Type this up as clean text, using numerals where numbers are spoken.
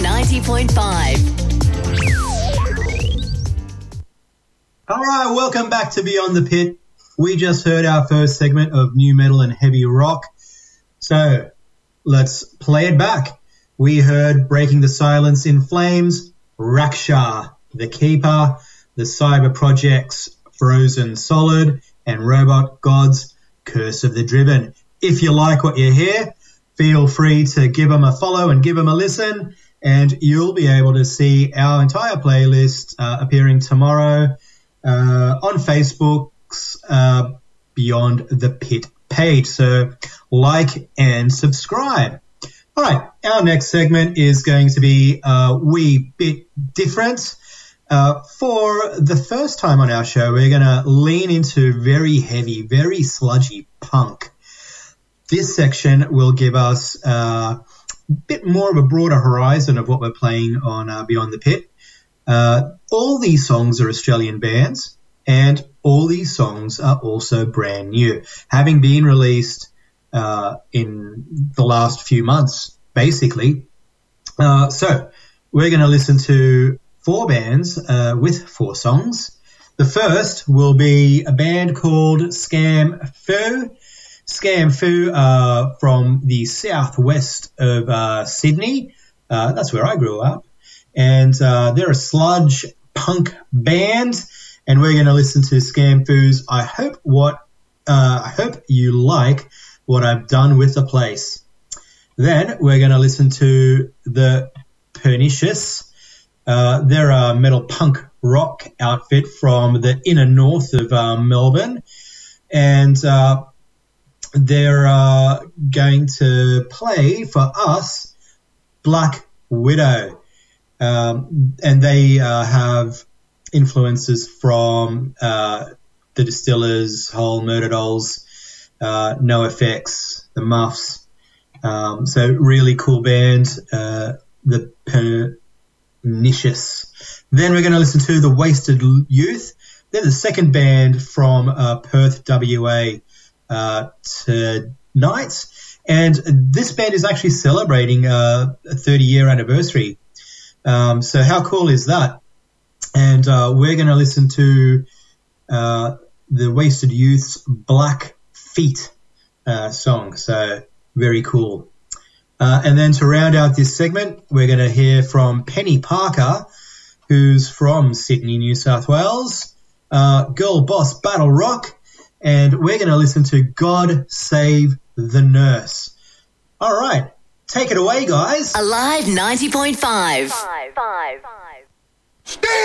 90.5. All right, welcome back to Beyond the Pit. We just heard our first segment of new metal and heavy rock. So let's play it back. We heard Breaking the Silence in Flames, Raksha, The Keeper, The Cyber Projects, Frozen Solid, and Robot Gods, Curse of the Driven. If you like what you hear, feel free to give them a follow and give them a listen, and you'll be able to see our entire playlist appearing tomorrow on Facebook's Beyond the Pit page. So like and subscribe. All right, our next segment is going to be a wee bit different. For the first time on our show, we're going to lean into very heavy, very sludgy punk. This section will give us a bit more of a broader horizon of what we're playing on Beyond the Pit. All these songs are Australian bands, and all these songs are also brand new, having been released in the last few months, basically. So we're going to listen to 4 bands with 4 songs. The first will be a band called Scam Foo. Scam Foo are from the southwest of Sydney. That's where I grew up. And they're a sludge punk band. And we're going to listen to Scam Foo's I Hope You Like What I've Done With the Place. Then we're going to listen to The Pernicious. They're a metal punk rock outfit from the inner north of Melbourne. And they're going to play for us Black Widow. And they have influences from the Distillers, Whole, Murder Dolls, NoFX, the Muffs. So really cool band, the Pernicious. Then we're going to listen to the Wasted Youth. They're the second band from Perth, WA tonight. And this band is actually celebrating a 30-year anniversary. So how cool is that? And we're going to listen to the Wasted Youth's Black Feet song. So very cool. And then to round out this segment, we're going to hear from Penny Parker, who's from Sydney, New South Wales, Girl Boss Battle Rock, and we're going to listen to God Save the Nurse. All right, take it away, guys. Alive 90.5.